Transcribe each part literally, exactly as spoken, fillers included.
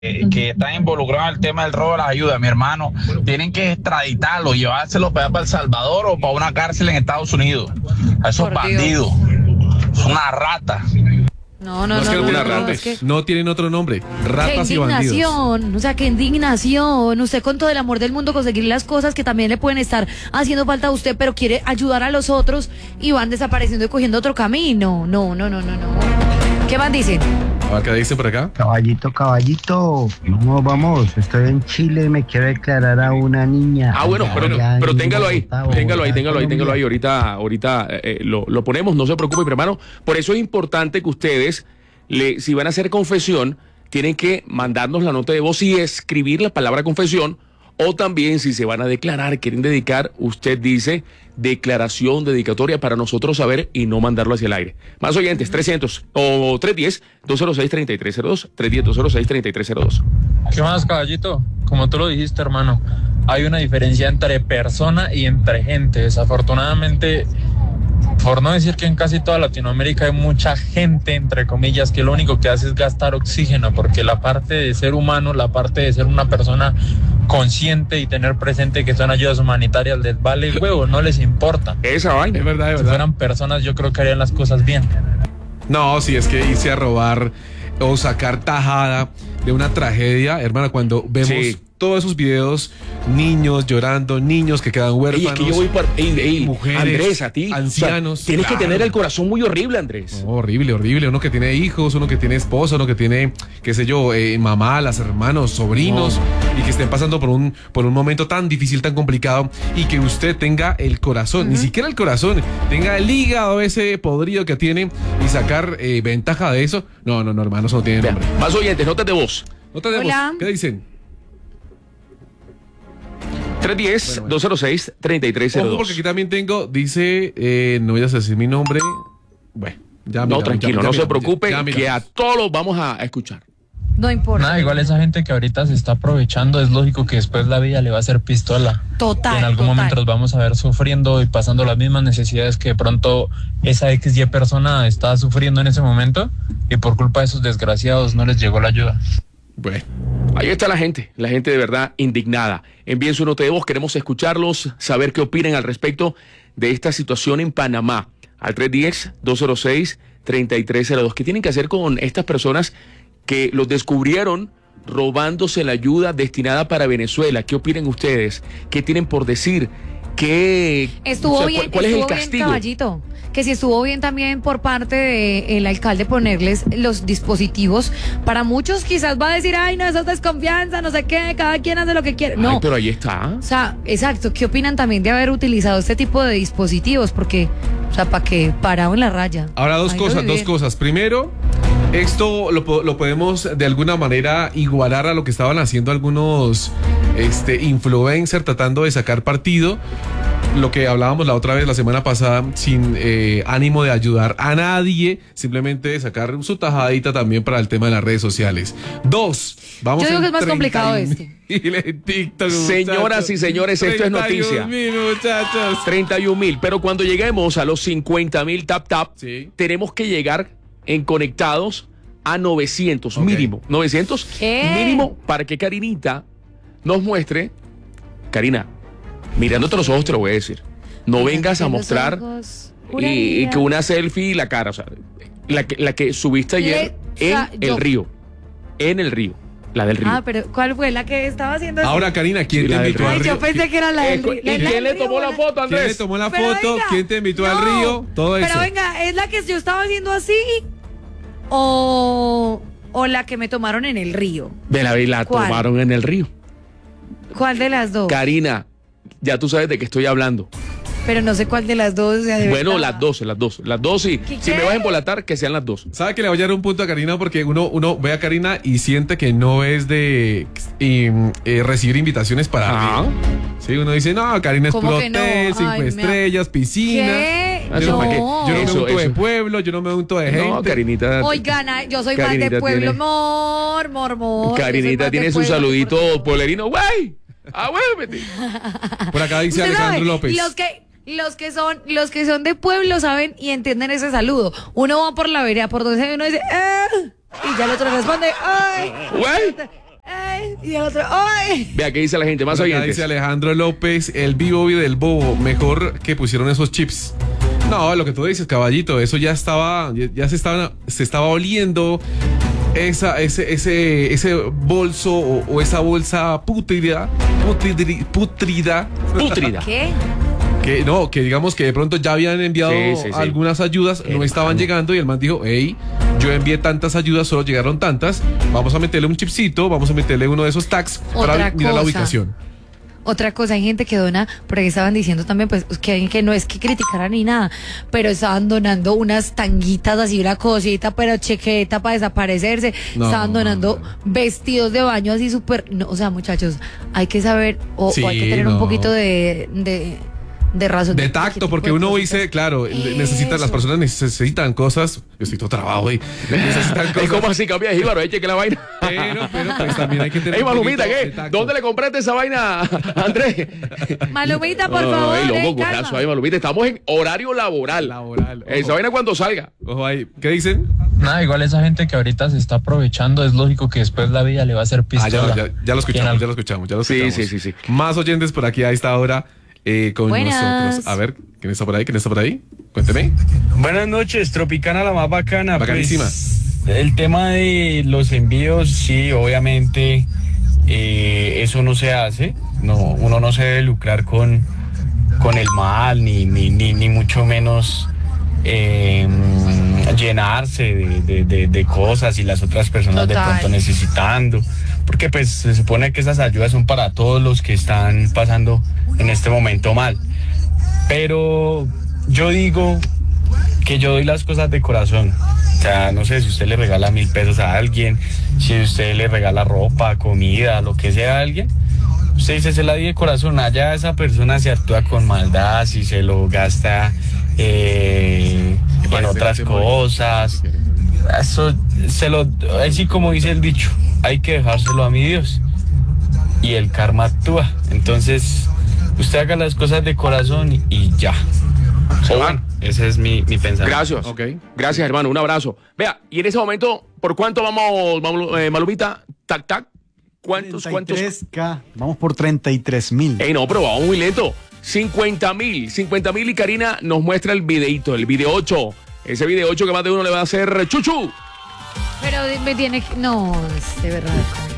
eh, que están involucrados en el tema del robo de las ayudas, mi hermano, tienen que extraditarlo, llevárselo para, para El Salvador o para una cárcel en Estados Unidos. A esos Por bandidos. Es una rata. No, no, No es no, que no, alguna no, no, rata, es que... no tienen otro nombre. ¡Qué Ratas y bandidos. indignación! O sea, qué indignación. Usted con todo el amor del mundo conseguir las cosas que también le pueden estar haciendo falta a usted, pero quiere ayudar a los otros y van desapareciendo y cogiendo otro camino. No, no, no, no, no. ¿Qué más dicen? A ver, ¿qué dicen por acá? Caballito, caballito, vamos, vamos, estoy en Chile y me quiero declarar a una niña. Ah, bueno, pero, Allá pero en téngalo ahí, Bogotá, téngalo ahí, Bogotá, téngalo ahí, téngalo ahí. Colombia. Ahorita, ahorita eh, lo, lo ponemos, no se preocupe, mi hermano. Por eso es importante que ustedes, le, si van a hacer confesión, tienen que mandarnos la nota de voz y escribir la palabra confesión. O también, si se van a declarar, quieren dedicar, usted dice declaración dedicatoria para nosotros saber y no mandarlo hacia el aire. Más oyentes, trescientos o trescientos diez, dos cero seis, treinta y tres cero dos, trescientos diez, dos cero seis, treinta y tres cero dos. ¿Qué más, caballito? Como tú lo dijiste, hermano, hay una diferencia entre persona y entre gente. Desafortunadamente, por no decir que en casi toda Latinoamérica hay mucha gente, entre comillas, que lo único que hace es gastar oxígeno, porque la parte de ser humano, la parte de ser una persona consciente y tener presente que son ayudas humanitarias les vale huevo, no les importa. Esa vaina. Es verdad, es Si verdad. fueran personas, yo creo que harían las cosas bien. No, si es que irse a robar o sacar tajada de una tragedia, hermana, cuando vemos Sí. todos esos videos, niños llorando, niños que quedan Ey, huérfanos. es que yo voy por... Ey, ey, mujeres, Andrés, a ti. ancianos, O sea, tienes claro. que tener el corazón muy horrible, Andrés. No, horrible, horrible. Uno que tiene hijos, uno que tiene esposa, uno que tiene, qué sé yo, eh, mamá, las hermanos, sobrinos, y que estén pasando por un, por un momento tan difícil, tan complicado, y que usted tenga el corazón, ni siquiera el corazón, tenga el hígado ese podrido que tiene y sacar eh, ventaja de eso. No, no, no, hermano, eso no tiene Vean, nombre. más oyentes, notas de voz. No tenemos. Hola. ¿Qué dicen? trescientos diez, dos cero seis, treinta y tres cero Ojo, dos. porque aquí también tengo, dice, eh, no voy a decir mi nombre. Bueno, ya No, miramos, tranquilo, ya- ya no se miramos, preocupe, ya- ya que miramos. a todos los vamos a a escuchar. No importa. Nada, igual esa gente que ahorita se está aprovechando, es lógico que después la vida le va a hacer pistola. Total, Y en algún total. momento los vamos a ver sufriendo y pasando las mismas necesidades que de pronto esa X Y persona está sufriendo en ese momento, y por culpa de esos desgraciados no les llegó la ayuda. Bueno. Ahí está la gente, la gente de verdad indignada. Envíen su nota de voz, queremos escucharlos, saber qué opinan al respecto de esta situación en Panamá. Al trescientos diez, dos cero seis, treinta y tres cero dos. ¿Qué tienen que hacer con estas personas que los descubrieron robándose la ayuda destinada para Venezuela? ¿Qué opinan ustedes? ¿Qué tienen por decir? ¿Qué, Estuvo o sea, bien, ¿cuál, cuál es estuvo el bien, castigo? caballito. Que si estuvo bien también por parte del alcalde ponerles los dispositivos. Para muchos quizás va a decir, ay, no, eso es desconfianza, no sé qué, cada quien hace lo que quiere. Ay, No, pero ahí está. o sea, exacto. ¿Qué opinan también de haber utilizado este tipo de dispositivos? Porque, o sea, ¿para qué? Parado en la raya. Ahora dos Ahí lo cosas, viví. dos cosas. Primero, esto lo, po- lo podemos de alguna manera igualar a lo que estaban haciendo algunos este, influencers tratando de sacar partido. Lo que hablábamos la otra vez, la semana pasada, sin eh, ánimo de ayudar a nadie, simplemente de sacar su tajadita también para el tema de las redes sociales. Dos, vamos Yo digo en que es más complicado treinta y este. mil en TikTok, Señoras muchachos. y señores, esto es noticia. treinta y un mil, muchachos. treinta y un mil, pero cuando lleguemos a los cincuenta mil tap tap, Sí. tenemos que llegar en conectados a novecientos, Ok. mínimo. novecientos ¿Qué? mínimo para que Karinita nos muestre. Karina, mirándote los ojos te lo voy a decir. No vengas a Los mostrar ojos, y, y juraría. que una selfie y la cara, o sea, la que, la que subiste ayer Le- en o sea, el yo- río. En el río. La del río. Ah, pero ¿cuál fue la que estaba haciendo? Ahora, Karina, ¿quién Sí, te la del invitó al Ay, río? yo pensé que era la del Eh, río. ¿Y La del quién le río, tomó la la- foto, ¿Quién le Andrés? tomó la Pero foto? venga, ¿Quién te invitó al no. río? Todo eso. Pero venga, ¿es la que yo estaba haciendo así o, o la que me tomaron en el río? De la, la ¿Cuál? tomaron en el río. ¿Cuál de las dos? Karina, ya tú sabes de qué estoy hablando. Pero no sé cuál de las dos. o sea, de Bueno, verdad. las dos, las dos. Las dos, y ¿Qué si me qué? vas a embolatar, que sean las dos. ¿Sabe que le voy a dar un punto a Karina? Porque uno, uno ve a Karina y siente que no es de eh, eh, recibir invitaciones para Ajá. arriba. Sí, uno dice, no, Karina es ¿Cómo puro que no? hotel, cinco Ay, me- estrellas, piscina. ¿Qué? Eso, No. ¿para qué? Yo no Eso, me unto de eso. pueblo, yo no me unto de gente. No, Karinita. Oigan, ay, yo soy más Karinita de pueblo, tiene- mor, mor, mor. Yo soy Karinita más de tiene su pueblo, saludito por- pueblerino. ¡Güey! ¡Ah, vuélvete! Por acá dice Usted Alejandro sabe, López. Los que, los que son, los que son de pueblo saben y entienden ese saludo. Uno va por la vereda, por donde uno dice, ¡eh! Y ya el otro responde, ¡ay! ¡Güey! Ay, y el otro, ¡ay! Vea, ¿qué dice la gente? Más Acá oyentes. dice Alejandro López, el vivo y del bobo, mejor que pusieron esos chips. No, lo que tú dices, caballito, eso ya estaba, ya, ya se estaba, se estaba oliendo esa, ese, ese, ese bolso o, o esa bolsa putrida, putridri- putrida, Pútrida. ¿Qué? que no, que digamos que de pronto ya habían enviado Sí, sí, sí. algunas ayudas, no estaban llegando y el man dijo, hey, yo envié tantas ayudas, solo llegaron tantas, vamos a meterle un chipcito, vamos a meterle uno de esos tags Otra para mirar la cosa. ubicación. Otra cosa, hay gente que dona, porque estaban diciendo también, pues, que, que no es que criticaran ni nada, pero estaban donando unas tanguitas así, una cosita, pero chequeta para desaparecerse. No, estaban donando no, no. vestidos de baño así súper. No, o sea, muchachos, hay que saber, o, Sí, o hay que tener un no. poquito de. de de razón. De tacto, porque uno dice, claro, necesita, las Eso. personas necesitan cosas. Yo estoy todo trabado hoy. Necesitan Ey, cosas. ¿Cómo así cambia de jíbaro? Eche que la vaina. Pero, pero, pues también hay que tener. Ey, un Malumita, poquito de ¿qué? tacto. ¿Dónde le compraste esa vaina, Andrés? Malumita, por favor. Ay, eh, loco, calma. corazo, ay, Malumita. Estamos en horario laboral. Laboral. Ojo. Esa vaina cuando salga. Ojo ahí. ¿Qué dicen? Nada, igual esa gente que ahorita se está aprovechando, es lógico que después la vida le va a hacer Ah, pistola. ya, ya, ya lo escuchamos, ya lo escuchamos, ya lo Sí, escuchamos. sí, sí, sí. Más oyentes por aquí a esta hora eh, con Buenas. nosotros. A ver, ¿quién está por ahí? ¿Quién está por ahí? Cuénteme. Buenas noches, Tropicana la más bacana. Bacanísima. Pues, el tema de los envíos, sí, obviamente eh, eso no se hace. No, uno no se debe lucrar con, con el mal, ni, ni, ni, ni mucho menos eh, llenarse de, de, de, de cosas y las otras personas Total. de pronto necesitando. Porque pues se supone que esas ayudas son para todos los que están pasando en este momento mal. Pero yo digo que yo doy las cosas de corazón. O sea, no sé, si usted le regala mil pesos a alguien, si usted le regala ropa, comida, lo que sea a alguien, usted dice, se la di de corazón. Allá esa persona se actúa con maldad, si se lo gasta eh, en otras cosas. Eso se lo, así como dice el dicho, hay que dejárselo a mi Dios. Y el karma actúa. Entonces, usted haga las cosas de corazón y, y ya. O bueno, ese es mi, mi pensamiento. Gracias. Ok. Gracias, hermano. Un abrazo. Vea, y en ese momento, ¿por cuánto vamos, Malu- eh, Malumita? Tac, tac. ¿Cuántos, cuántos? treinta y tres K, vamos por treinta y tres mil. Ey, no, pero vamos muy lento. cincuenta mil. cincuenta mil y Karina nos muestra el videito, el video ocho. Ese video ocho que más de uno le va a hacer chuchu. Pero me tiene que. No, es de verdad.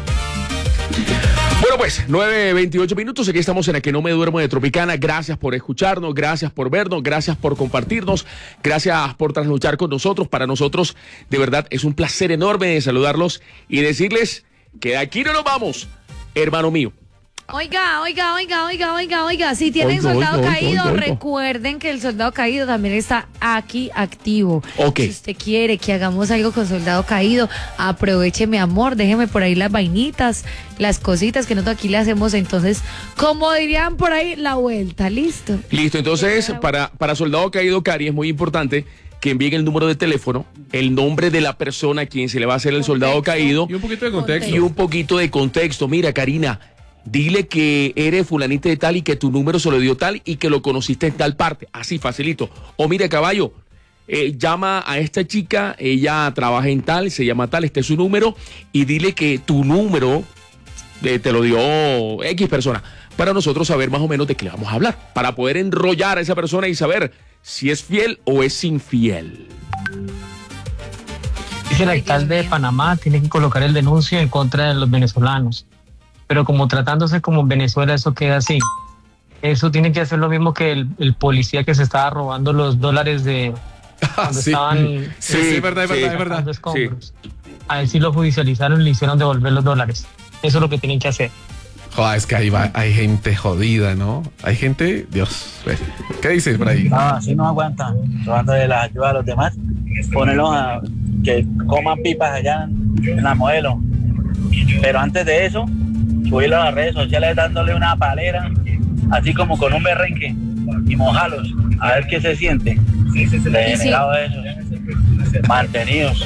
Bueno, pues, nueve veintiocho minutos. Aquí estamos en la que no me duermo de Tropicana. Gracias por escucharnos, gracias por vernos, gracias por compartirnos, gracias por trasnochar con nosotros. Para nosotros, de verdad, es un placer enorme de saludarlos y decirles que de aquí no nos vamos, hermano mío. Oiga, oiga, oiga, oiga, oiga, oiga. Si tienen Oigo, soldado oigo, caído, oigo, oigo. recuerden que el soldado caído también está aquí activo. Ok. Si usted quiere que hagamos algo con soldado caído, aproveche, mi amor, déjeme por ahí las vainitas, las cositas que nosotros aquí le hacemos. Entonces, como dirían por ahí, la vuelta, listo. Listo, entonces, para, para Soldado Caído, Cari, es muy importante que envíen el número de teléfono, el nombre de la persona a quien se le va a hacer el soldado Contexto. caído Y un poquito de contexto. y un poquito de contexto. Mira, Karina, dile que eres fulanita de tal y que tu número se lo dio tal y que lo conociste en tal parte. Así, facilito. O mira, caballo, eh, llama a esta chica, ella trabaja en tal, se llama tal, este es su número, y dile que tu número eh, te lo dio X persona, para nosotros saber más o menos de qué le vamos a hablar, para poder enrollar a esa persona y saber si es fiel o es infiel. Dice el Ay, alcalde Dios de mío. Panamá tiene que colocar el denuncio en contra de los venezolanos. Pero como tratándose como Venezuela, eso queda así. Eso tiene que hacer lo mismo que el, el policía que se estaba robando los dólares de cuando sí. estaban Sí, sí, es verdad, es sí. verdad, es verdad. sacando escombros. A él sí lo judicializaron y le hicieron devolver los dólares. Eso es lo que tienen que hacer. Joder, es que ahí va, hay gente jodida, ¿no? Hay gente, Dios. ¿Qué dices por ahí? No, así no aguantan. Robando de las ayudas a los demás. Ponerlos a que coman pipas allá en la modelo. Pero antes de eso, subirlos a las redes sociales dándole una palera, así como con un berrenque, y mojarlos, a ver qué se siente. Degenerado de eso. Mantenidos.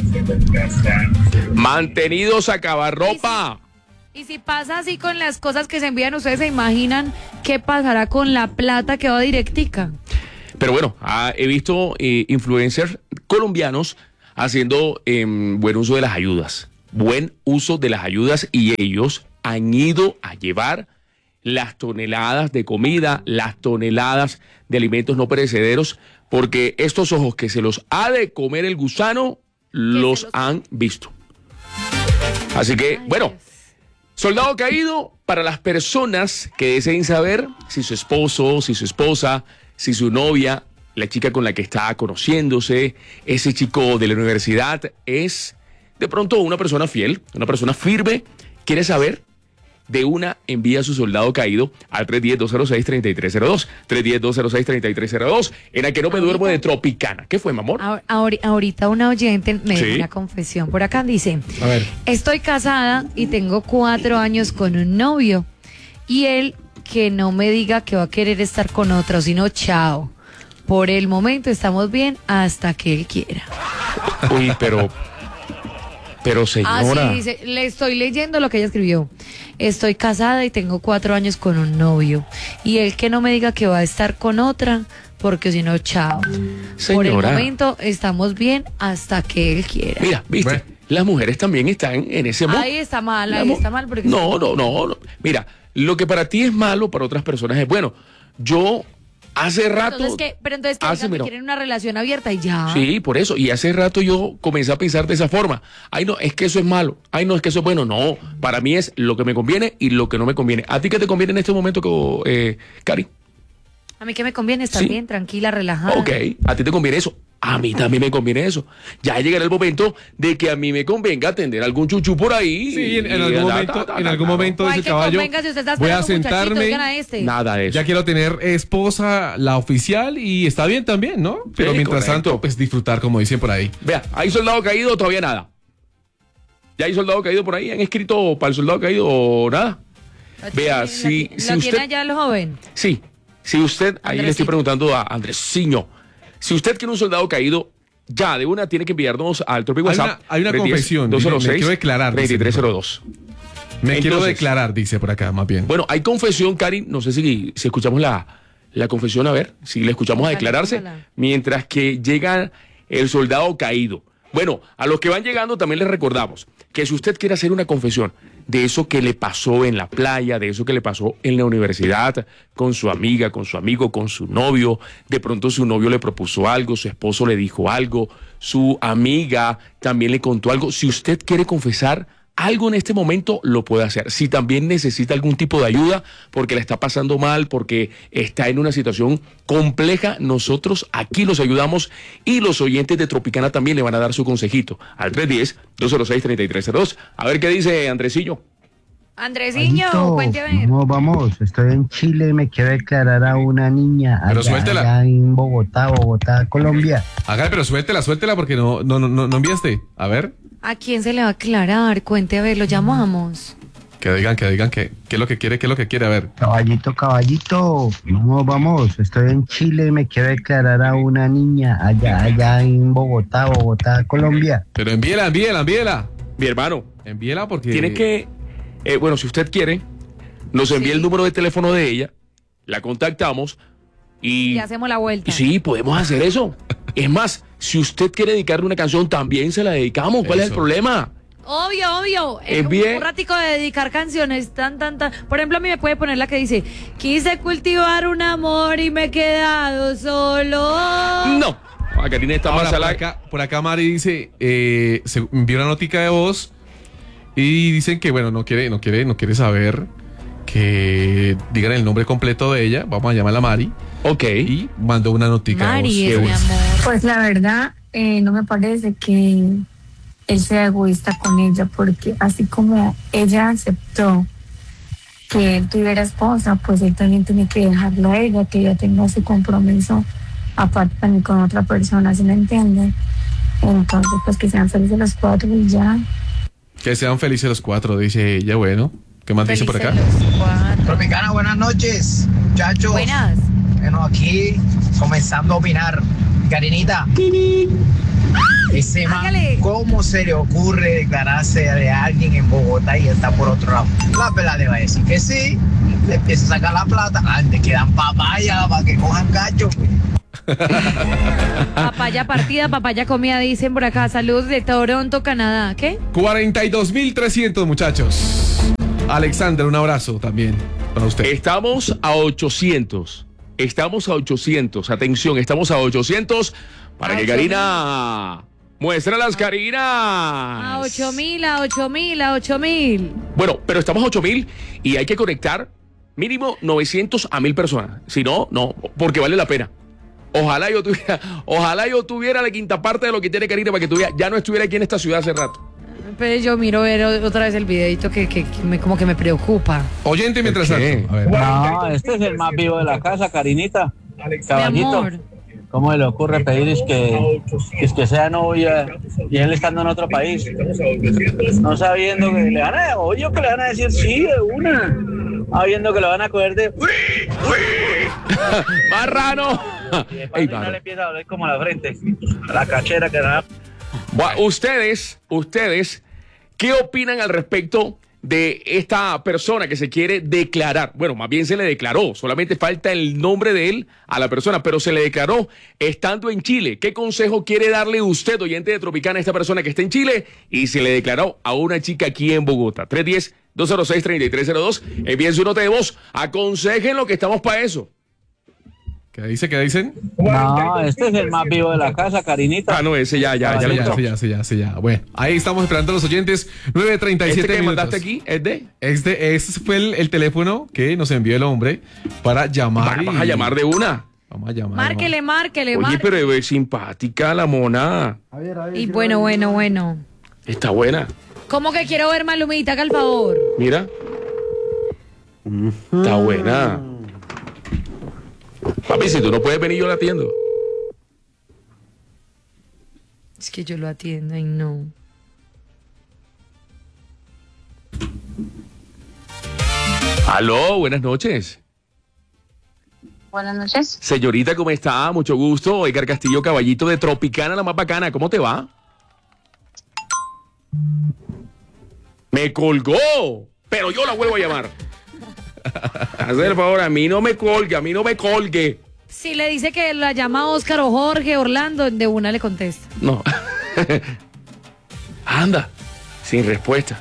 Mantenidos a cavarropa. Y si pasa así con las cosas que se envían, ¿ustedes se imaginan qué pasará con la plata que va directica? Pero bueno, ah, he visto eh, influencers colombianos haciendo eh, buen uso de las ayudas. buen uso de las ayudas y ellos han ido a llevar las toneladas de comida, las toneladas de alimentos no perecederos, porque estos ojos que se los ha de comer el gusano, los, los han visto. Así que, Ay, bueno, Dios. Soldado caído para las personas que deseen saber si su esposo, si su esposa, si su novia, la chica con la que está conociéndose, ese chico de la universidad, es de pronto una persona fiel, una persona firme, quiere saber. De una, envía a su soldado caído al tres uno cero, dos cero seis, tres tres cero dos. tres uno cero, dos cero seis, tres tres cero dos. En A Que No Me Duermo de Tropicana. ¿Qué fue, mi amor? Ahorita, ahorita una oyente me dio ¿Sí? una confesión. Por acá dice: a ver. Estoy casada y tengo cuatro años con un novio. Y él que no me diga que va a querer estar con otro, sino chao. Por el momento estamos bien hasta que él quiera. Uy, pero... Pero señora... Ah, sí, dice, le estoy leyendo lo que ella escribió. Estoy casada y tengo cuatro años con un novio. Y él que no me diga que va a estar con otra, porque si no, chao. Señora. Por el momento estamos bien hasta que él quiera. Mira, viste, bueno. Las mujeres también están en ese modo. Ahí está mal, ahí está mal. Porque no, no, no, no. Mira, lo que para ti es malo, para otras personas es bueno. Yo... Hace rato... Entonces, ¿qué? Pero entonces que hace, quieren una relación abierta y ya. Sí, por eso. Y hace rato yo comencé a pensar de esa forma. Ay, no, es que eso es malo. Ay, no, es que eso es bueno. No, para mí es lo que me conviene y lo que no me conviene. ¿A ti qué te conviene en este momento, eh, Cari? A mí que me conviene estar ¿Sí? bien, tranquila, relajada. Ok, a ti te conviene eso. A mí también me conviene eso. Ya llegará el momento de que a mí me convenga atender algún chuchú por ahí. Sí, en, en algún momento, ta, ta, ta, en algún momento ese caballo si usted voy a sentarme. Este. Nada de eso. Ya quiero tener esposa, la oficial, y está bien también, ¿no? Pero sí, mientras correcto. tanto, pues disfrutar, como dicen por ahí. Vea, ¿hay soldado caído? Todavía nada. ¿Ya hay soldado caído por ahí? ¿Han escrito para el soldado caído o nada? ¿Lo Vea, tiene, si, ¿lo si tiene usted... allá el joven? Sí, si usted, ahí le estoy preguntando a Andresiño, si usted quiere un soldado caído, ya, de una tiene que enviarnos al Tropic WhatsApp. Hay una, hay una confesión. dos cero seis, me quiero declarar. tres tres cero dos. Me Entonces, quiero declarar, dice por acá, más bien. Bueno, hay confesión, Cari. No sé si, si escuchamos la, la confesión, a ver, si le escuchamos a declararse. Mientras que llega el soldado caído. Bueno, a los que van llegando también les recordamos que si usted quiere hacer una confesión de eso que le pasó en la playa, de eso que le pasó en la universidad, con su amiga, con su amigo, con su novio, de pronto su novio le propuso algo, su esposo le dijo algo, su amiga también le contó algo. Si usted quiere confesar algo en este momento, lo puede hacer. Si también necesita algún tipo de ayuda porque la está pasando mal, porque está en una situación compleja, nosotros aquí los ayudamos y los oyentes de Tropicana también le van a dar su consejito al tres uno cero, dos cero seis, tres tres cero dos. A ver qué dice Andresillo. Andresiño, cuénteme. No, vamos, estoy en Chile y me quiero declarar a una niña pero allá, suéltela. allá en Bogotá, Bogotá, Colombia. Ajá, pero suéltela, suéltela porque no, no, no, no enviaste. A ver. ¿A quién se le va a aclarar? Cuente, a ver, lo llamamos. Que digan, que digan que qué es lo que quiere, qué es lo que quiere, a ver. Caballito, caballito, no, vamos, estoy en Chile y me quiero declarar a una niña allá, allá en Bogotá, Bogotá, Colombia. Pero envíela, envíela, envíela. Mi hermano. Envíela porque... Tiene que, eh, bueno, si usted quiere, nos envía sí. el número de teléfono de ella, la contactamos y... Y hacemos la vuelta. Y sí, podemos hacer eso. Es más, si usted quiere dedicarle una canción, también se la dedicamos. ¿Cuál Eso. es el problema? Obvio, obvio. Envíe... Un, un ratico de dedicar canciones, tan, tan, tan. Por ejemplo, a mí me puede poner la que dice: quise cultivar un amor y me he quedado solo. No. A Karina está Ahora, más por a la... acá, por acá Mari dice, eh, se envió una notica de voz y dicen que, bueno, no quiere, no quiere, no quiere saber que digan el nombre completo de ella. Vamos a llamarla Mari. Ok. Y mandó una notica Mari, de voz. Es mi amor. Pues la verdad, eh, no me parece que él sea egoísta con ella, porque así como ella aceptó que él tuviera esposa, pues él también tiene que dejarlo a ella, que ella tenga ese compromiso aparte también con otra persona, ¿sí me entienden? Entonces, pues que sean felices los cuatro y ya. Que sean felices los cuatro, dice ella. Bueno, ¿qué más Felices dice por acá? Tropicana, buenas noches, muchachos. Buenas. Bueno, aquí comenzando a opinar. Karinita, ese man, ¿cómo se le ocurre declararse de alguien en Bogotá y está por otro lado? La pela le va a decir que sí, le empieza a sacar la plata, antes quedan papaya para que cojan cacho. Papaya partida, papaya comida, dicen por acá. Saludos de Toronto, Canadá. ¿Qué? cuarenta y dos mil trescientos, muchachos. Alexander, un abrazo también para usted. Estamos a ochocientos. Estamos a ochocientos. Atención, estamos a ochocientos para A que ocho Karina muestre las Karinas. A ocho mil, a ocho mil, a ocho mil. Bueno, pero estamos a ocho mil y hay que conectar mínimo novecientos a mil personas. Si no, no, porque vale la pena. Ojalá yo tuviera, ojalá yo tuviera la quinta parte de lo que tiene Karina para que tuviera, ya no estuviera aquí en esta ciudad hace rato. Pero yo miro ver otra vez el videito que, que, que me, como que me preocupa. Oyente mientras tanto. A ver. No, este es el más vivo de la casa, Carinita. Caballito. ¿Cómo le ocurre pedir es que, es que sea novia y él estando en otro país? No sabiendo que le van a, obvio que le van a decir sí de una. Sabiendo que lo van a coger de... ¡Marrano! Y de paso no le empieza a doler como la frente, la cachera que da. Bueno, ustedes, ustedes, ¿qué opinan al respecto de esta persona que se quiere declarar? Bueno, más bien se le declaró, solamente falta el nombre de él a la persona, pero se le declaró estando en Chile. ¿Qué consejo quiere darle usted, oyente de Tropicana, a esta persona que está en Chile y se le declaró a una chica aquí en Bogotá? tres uno cero, dos cero seis, tres tres cero dos. Envíen su nota de voz. Aconsejen lo que estamos para eso. ¿Qué dice? ¿Qué dicen? No, este es el más vivo de la casa, Carinita. Ah, no, ese ya, ya, ya, ya, ya, ya, ya, ya, ya, ya. Bueno, ahí estamos esperando a los oyentes. nueve treinta y siete ¿Este que minutos. mandaste aquí es de? Este, este fue el, el teléfono que nos envió el hombre para llamar. Vamos y... a llamar de una. Vamos a llamar. Márquele, márquele, Oye, márquele. pero es simpática la mona. A ver, a ver. Y quiero bueno, ver. bueno, bueno. Está buena. ¿Cómo que quiero ver Malumita? Haga el favor. Mira. Está buena. Papi, si tú no puedes venir, yo la atiendo. Es que yo lo atiendo y no. Aló, buenas noches. Buenas noches. Señorita, ¿cómo está? Mucho gusto. Edgar Castillo, caballito de Tropicana, la más bacana. ¿Cómo te va? Me colgó, pero yo la vuelvo a llamar. Haz el favor, a mí no me colgue, a mí no me colgue. Si le dice que la llama Oscar o Jorge, Orlando, de una le contesta. No. Anda, sin respuesta.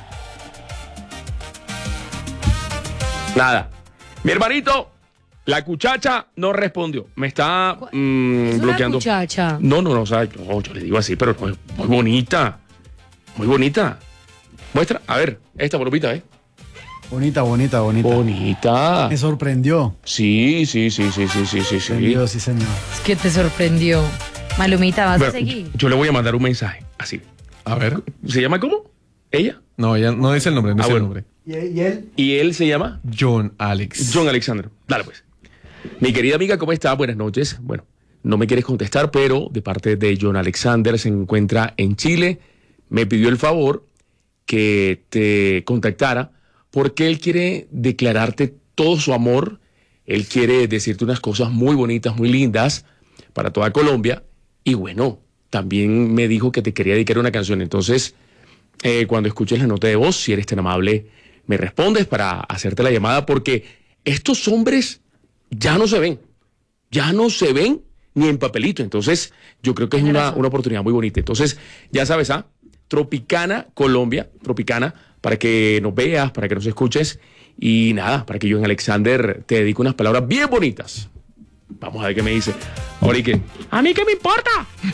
Nada. Mi hermanito, la cuchacha no respondió. Me está mm, Es una bloqueando. muchacha. No, no, no, o sea, no, yo le digo así, pero no, es muy bonita. Muy bonita. Muestra, a ver, esta bromita, ¿eh? Bonita, bonita, bonita. Bonita. Me sorprendió. Sí, sí, sí, sí, sí, sí, sí, sí. Sorprendió, sí, señor. Es que te sorprendió. Malumita, ¿vas Bueno, a seguir? yo le voy a mandar un mensaje, así. A ver. ¿Se llama cómo? ¿Ella? No, ella no dice el nombre, no Ah, dice bueno. el nombre. ¿Y, y él? ¿Y él se llama? John Alex. John Alexander. Dale, pues. Mi querida amiga, ¿cómo está? Buenas noches. Bueno, no me quieres contestar, pero de parte de John Alexander, se encuentra en Chile. Me pidió el favor que te contactara porque él quiere declararte todo su amor. Él quiere decirte unas cosas muy bonitas, muy lindas para toda Colombia. Y bueno, también me dijo que te quería dedicar una canción. Entonces, eh, cuando escuches la nota de voz, si eres tan amable, me respondes para hacerte la llamada, porque estos hombres ya no se ven, ya no se ven ni en papelito. Entonces, yo creo que es una, una oportunidad muy bonita. Entonces, ya sabes, ¿ah? Tropicana Colombia, Tropicana, para que nos veas, para que nos escuches. Y nada, para que yo en Alexander te dedique unas palabras bien bonitas. Vamos a ver qué me dice. Ahora, ¿y qué? ¿A mí qué me importa?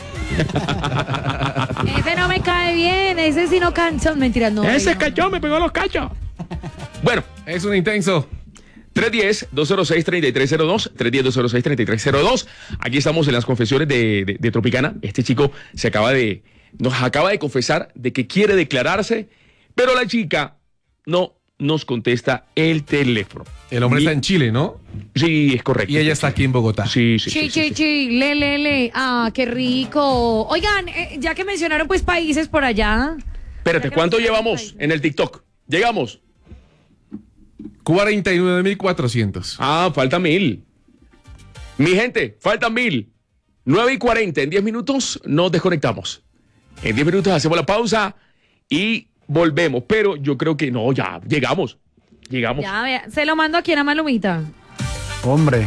Ese no me cae bien, ese sí no cancha. Mentira, no. Ese no. cachón me pegó los cachos. Bueno, es un intenso. tres uno cero, dos cero seis, tres tres cero dos, tres uno cero, dos cero seis, tres tres cero dos. Aquí estamos en las confesiones de, de, de Tropicana. Este chico se acaba de, nos acaba de confesar de que quiere declararse, pero la chica no nos contesta el teléfono. El hombre Y- está en Chile, ¿no? Sí, es correcto. Y ella está aquí en Bogotá. Sí, sí, sí. Chi, sí, chi, sí. chi, le, le, le. Ah, qué rico. Oigan, eh, ya que mencionaron pues países por allá. Espérate, ¿cuánto llevamos en el TikTok? Llegamos. cuarenta y nueve mil cuatrocientos. Ah, falta mil. Mi gente, faltan mil. nueve y cuarenta. En diez minutos nos desconectamos. En diez minutos hacemos la pausa y volvemos. Pero yo creo que no, ya llegamos. Llegamos. Ya, vea, se lo mando aquí a Malumita. Hombre.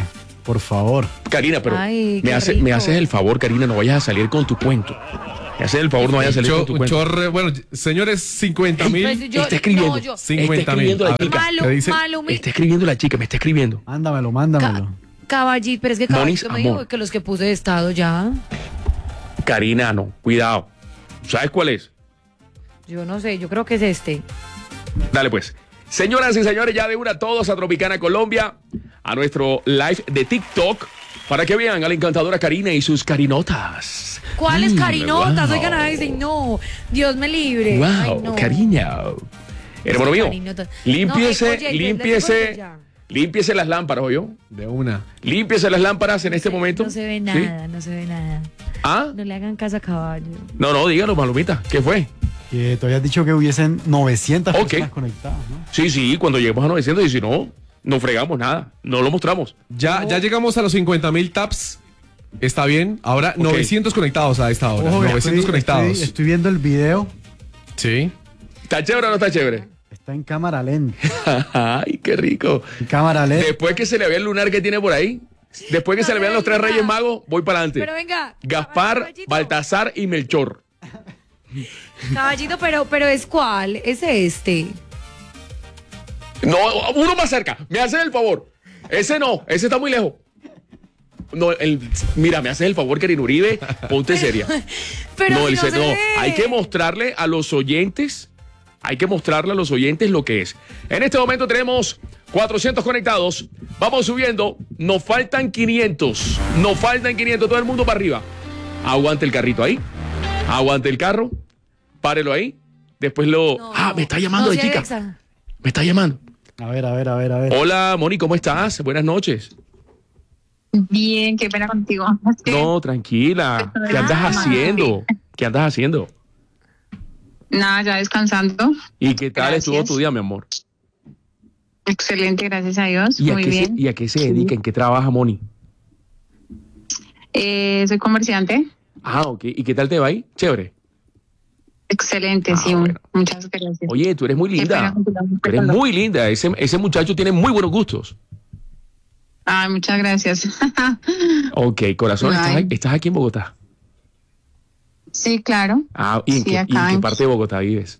Por favor. Karina, pero Ay, me, qué hace, rico. me haces el favor, Karina, no vayas a salir con tu cuento. Me haces el favor, no vayas a salir Cho- con tu cuento. chorre- bueno, señores, cincuenta mil. Pues yo- está escribiendo. no, yo- Está cincuenta mil. escribiendo la chica. Malu, ¿qué dice? Malu, mi- Está escribiendo la chica, me está escribiendo. Mándamelo, mándamelo. Ca- Caballito, pero es que Monis, Caballito me dijo amor. que los que puse de estado ya. Karina, no, cuidado. ¿Sabes cuál es? Yo no sé, yo creo que es este. Dale pues. Señoras y señores, ya de una todos a Tropicana Colombia, a nuestro live de TikTok, para que vean a la encantadora Karina y sus carinotas. ¿Cuáles Mm, carinotas? wow. Oigan, ay, dicen, no, Dios me libre. Wow, Ay, no. cariña. Hermano mío, Carinotas. límpiese, No, eh, oye, les- les límpiese, digo ya. límpiese las lámparas, ¿oyó? De una. Límpiese las lámparas en este momento. No se ve ¿Sí? nada, no se ve nada. ¿Ah? No le hagan caso a caballo. No, no, dígalo, Malumita. ¿Qué fue? Que tú habías dicho que hubiesen novecientas Ok. personas conectadas, ¿no? Sí, sí, cuando lleguemos a novecientos y si no, no fregamos nada. No lo mostramos. Ya, ya llegamos a los cincuenta mil taps. Está bien. Ahora novecientos conectados a esta hora. Ojo, novecientos estoy- conectados. Estoy, estoy viendo el video. Sí. ¿Está chévere o no está chévere? Está en cámara lenta. Ay, qué rico. En cámara lenta. Después que se le vea el lunar que tiene por ahí, después que se le vean los tres reyes magos, voy para adelante. Pero venga. Gaspar, caballito, Baltasar y Melchor. Caballito, pero, pero es cuál, es este. No, uno más cerca. Me haces el favor. Ese no, ese está muy lejos. No, el, mira, me haces el favor, Karina Uribe, ponte seria. Pero no, si el no se- se no, ve. hay que mostrarle a los oyentes, hay que mostrarle a los oyentes lo que es. En este momento tenemos cuatrocientos conectados, vamos subiendo, nos faltan quinientos, nos faltan quinientos, todo el mundo para arriba. Aguante el carrito ahí, aguante el carro, párelo ahí, después lo... No, ah, me está llamando no, de sí, chica, Alexa. me está llamando. A ver, a ver, a ver, a ver. Hola, Moni, ¿cómo estás? Buenas noches. Bien, qué pena contigo. Es que- No, tranquila, ¿qué andas Ah, haciendo? ¿Qué andas haciendo? Nada, ya descansando. ¿Y qué tal Gracias. estuvo tu día, mi amor? Excelente, gracias a Dios. ¿Y a, Muy qué se, bien. ¿Y a qué se dedica? ¿En qué trabaja, Moni? Eh, soy comerciante. Ah, ok. ¿Y qué tal te va ahí? Chévere. Excelente, Ah, sí. bueno. Muchas gracias. Oye, tú eres muy Qué linda. pena contigo, Tú eres perdón. muy linda. Ese, ese muchacho tiene muy buenos gustos. Ay, muchas gracias. Ok, corazón, ¿estás, Ay. estás aquí en Bogotá? Sí, claro. Ah, ¿y en, Sí, qué, y acá en qué en- parte de Bogotá vives?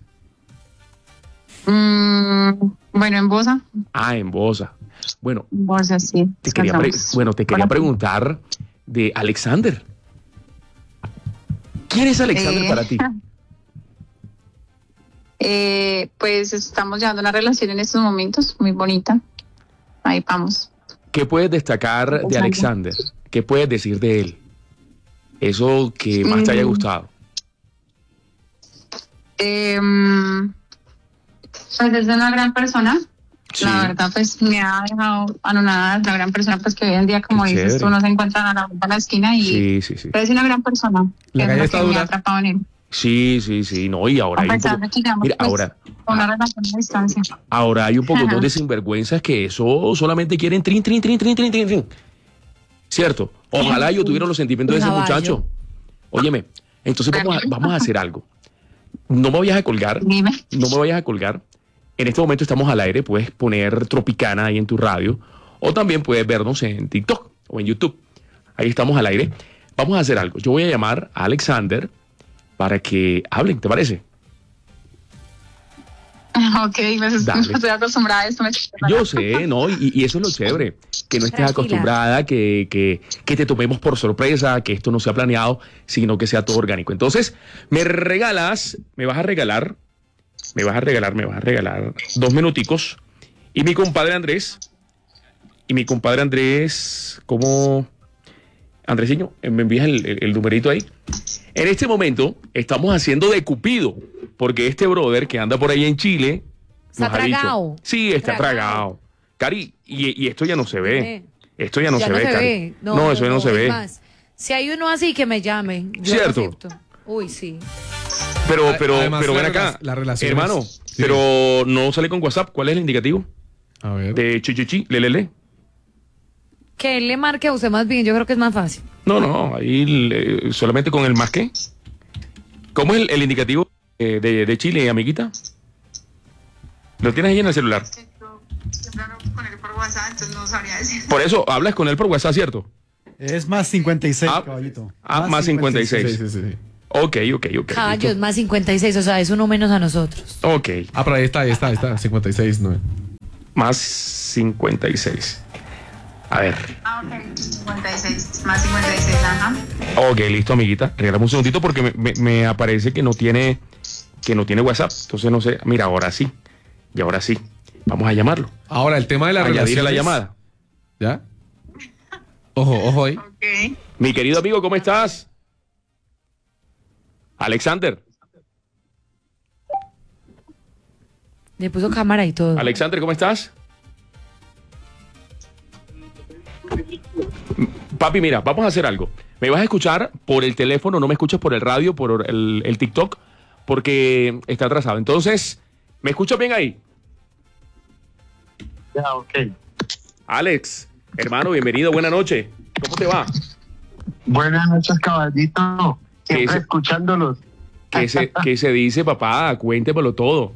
Mm, bueno, en Bosa. Ah, en Bosa. Bueno, Bosa, sí. te quería, pre- descansamos. bueno, te quería Hola. preguntar de Alexander. ¿Quién es Alexander Eh, para ti? Eh, pues estamos llevando una relación en estos momentos muy bonita. Ahí vamos. ¿Qué puedes destacar de Alexander? ¿Qué puedes decir de él? Eso que más te haya Mm. gustado. Eh, pues es una gran persona. Sí. La verdad, pues me ha dejado anonadada. La gran persona, pues que hoy en día, como Qué dices chévere. tú, no se encuentra a la vuelta de la esquina y Sí, sí, sí. pero es una gran persona. La que calle es está lo que me dura. ha atrapado en él. Sí, sí, sí. No, y ahora A hay un pesar poco... de que digamos, Mira, pues, ahora... una relación a distancia. Ahora hay un poco Ajá. de sinvergüenzas que eso solamente quieren trin, trin, trin, trin, trin, trin, trin. ¿Cierto? Ojalá yo tuviera los sentimientos de ese Caballo. muchacho. Óyeme, entonces vamos a, vamos a hacer algo. No me vayas a colgar, Dime. no me vayas a colgar. En este momento estamos al aire, puedes poner Tropicana ahí en tu radio o también puedes vernos en TikTok o en YouTube. Ahí estamos al aire. Vamos a hacer algo. Yo voy a llamar a Alexander para que hablen, ¿te parece? Ok, pues Dale. no estoy acostumbrada a esto. Me... Yo sé, ¿no? Y, y eso es lo chévere, que no estés Tranquila. acostumbrada, que, que, que te tomemos por sorpresa, que esto no sea planeado, sino que sea todo orgánico. Entonces, me regalas, me vas a regalar, me vas a regalar, me vas a regalar dos minuticos. Y mi compadre Andrés, y mi compadre Andrés, ¿cómo? Andresiño, me envías el, el- el numerito ahí. En este momento estamos haciendo de Cupido, porque este brother que anda por ahí en Chile Está nos ha dicho- tragado. sí, está Tragado. tragado. Cari, y, y esto ya no se ve. Eh. Esto ya no Ya se ve, Cari. No, eso ya no se es ve. más, si hay uno así, que me llame. Yo Cierto. lo acepto. Uy, sí. Pero, pero, Además, pero ven la acá, rela- las relaciones- hermano, sí. pero no sale con WhatsApp. ¿Cuál es el indicativo? A ver. De chichichi, le, le, le. Que él le marque a usted más bien, yo creo que es más fácil. No, no, ahí le- solamente con el más que. ¿Cómo es el, el indicativo eh, de, de Chile, amiguita? ¿Lo tienes ahí en el celular? Siempre hablo con él por WhatsApp, entonces no sabría decir. Por eso, hablas con él por WhatsApp, ¿cierto? Es más cincuenta y seis, Ah, caballito. Ah, más cincuenta y seis. Sí, sí, sí. Ok, ok, ok. Caballos, más cincuenta y seis, o sea, es uno menos a nosotros. Ok. Ah, pero ahí está, ahí está, ahí está. cincuenta y seis, no. Más cincuenta y seis. A ver. Ah, ok, cincuenta y seis, más cincuenta y seis, ajá. Ok, listo, amiguita. Regálame un segundito porque me, me, me aparece que no tiene que no tiene WhatsApp. Entonces no sé. Mira, ahora sí. Y ahora sí. Vamos a llamarlo. Ahora, el tema de la Añadir relación. la llamada. ¿Ya? Ojo, ojo ahí. Ok. Mi querido amigo, ¿cómo estás? Alexander. Le puso cámara y todo. Alexander, ¿cómo estás? Papi, mira, vamos a hacer algo. Me vas a escuchar por el teléfono, no me escuchas por el radio, por el, el TikTok, porque está atrasado. Entonces, ¿me escuchas bien ahí? Ya, ok. Alex, hermano, bienvenido, buena noche. ¿Cómo te va? Buenas noches, caballito. Siempre ¿Qué se- escuchándolos. ¿Qué se, qué se dice, papá? Cuéntemelo todo.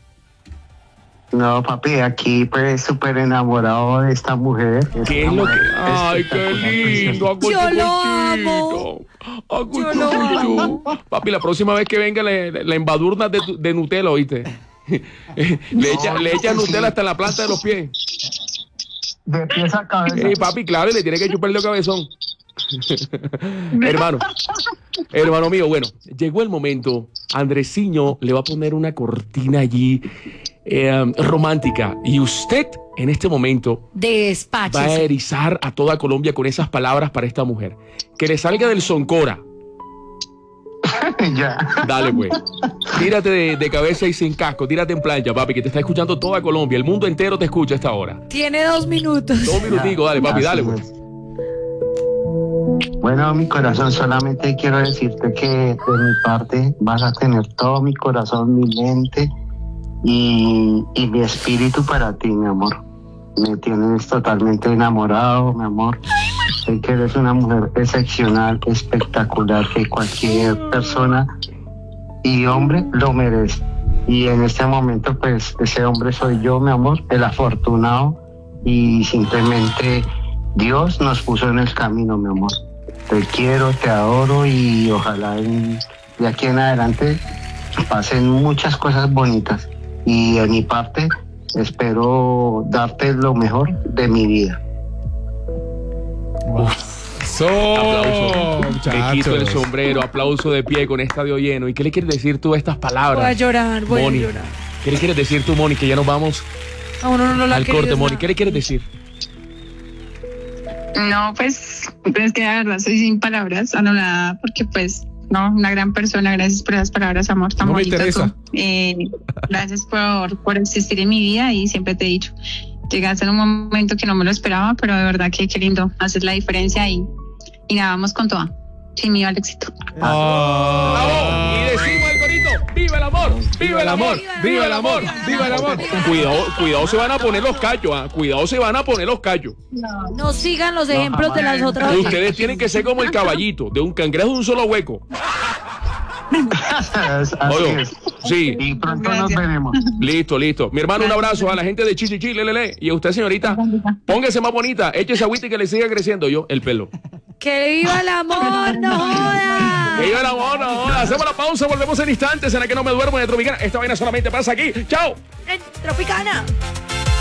No, papi, aquí pues súper enamorado de esta mujer. ¿Qué es lo que...? ¡Ay, qué lindo! Yo lo amo. Yo lo amo. Papi, la próxima vez que venga le, le, le embadurnas de, tu- de Nutella, ¿oíste? le echa, le echa Nutella hasta la planta de los pies. De pies a cabeza. Sí, papi, claro, y le tiene que chupar el cabezón. Hermano, hermano mío, bueno, llegó el momento. Andresiño le va a poner una cortina allí eh, romántica. Y usted, en este momento, Despache. va a erizar a toda Colombia con esas palabras para esta mujer. Que le salga del Soncora. Ya. Dale, pues. Tírate de, de cabeza y sin casco. Tírate en plancha, papi, que te está escuchando toda Colombia. El mundo entero te escucha a esta hora. Tiene dos minutos. Dos minuticos, dale, papi, dale, pues. Bueno, mi corazón, solamente quiero decirte que de mi parte vas a tener todo mi corazón, mi mente y, y mi espíritu para ti, mi amor. Me tienes totalmente enamorado, mi amor. Sé que eres una mujer excepcional, espectacular, que cualquier persona y hombre lo merece. Y en este momento, pues, ese hombre soy yo, mi amor, el afortunado, y simplemente Dios nos puso en el camino, mi amor. Te quiero, te adoro y ojalá en- de aquí en adelante pasen muchas cosas bonitas. Y de mi parte, espero darte lo mejor de mi vida. So, Aplauso. Me quito el muchachos. sombrero, aplauso de pie con estadio lleno. ¿Y qué le quieres decir tú a estas palabras? Voy a llorar, voy Moni? a llorar. ¿Qué le quieres decir tú, Moni? Que ya nos vamos A uno no lo ha al querido corte, Moni. nada. ¿Qué le quieres decir? No, pues, pues que la verdad soy sin palabras, anulada, porque pues, no, una gran persona, gracias por esas palabras, amor, tan No me bonito interesa. tú. Eh, gracias por, por existir en mi vida y siempre te he dicho, llegaste en un momento que no me lo esperaba, pero de verdad que qué lindo, haces la diferencia y, y nada, vamos con toda, sin miedo al éxito. Ah. Y decimos el corito, ¡viva el amor! ¡Viva el amor! ¡Viva el amor! ¡Viva el amor! Cuidado, cuidado se van a poner los callos, ¿ah? Cuidado se van a poner los callos. No sigan los ejemplos de las otras. Ustedes tienen que ser como el caballito, de un cangrejo de un solo hueco. Así Oye, es. sí. Y pronto nos veremos. Listo, listo. Mi hermano, un abrazo a la gente de Chichichi, lelele. Y a usted, señorita, póngase más bonita, échese agüita y que le siga creciendo yo el pelo. ¡Que viva el amor! ¡No joda! Que viva el amor, no joda. Hacemos la pausa, volvemos en instantes en la que no me duermo en el Tropicana. Esta vaina solamente pasa aquí. ¡Chao! En Tropicana.